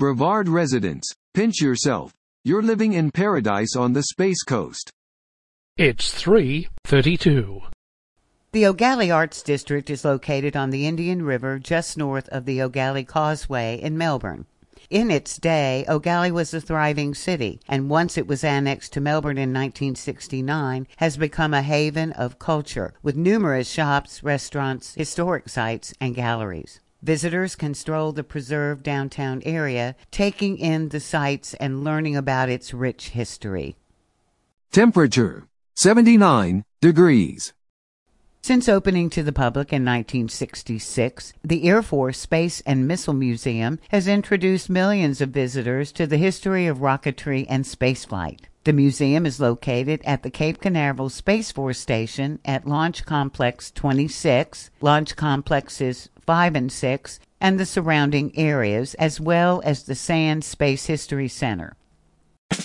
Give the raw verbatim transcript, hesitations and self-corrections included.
Brevard residents, pinch yourself. You're living in paradise on the Space Coast. It's three thirty-two. The Ogallie Arts District is located on the Indian River just north of the Ogallie Causeway in Melbourne. In its day, Ogallie was a thriving city, and once it was annexed to Melbourne in nineteen sixty-nine, has become a haven of culture, with numerous shops, restaurants, historic sites, and galleries. Visitors can stroll the preserved downtown area, taking in the sights and learning about its rich history. Temperature, seventy-nine degrees. Since opening to the public in nineteen sixty-six, the Air Force Space and Missile Museum has introduced millions of visitors to the history of rocketry and spaceflight. The museum is located at the Cape Canaveral Space Force Station at Launch Complex twenty-six, Launch Complexes five and six, and the surrounding areas, as well as the Sands Space History Center.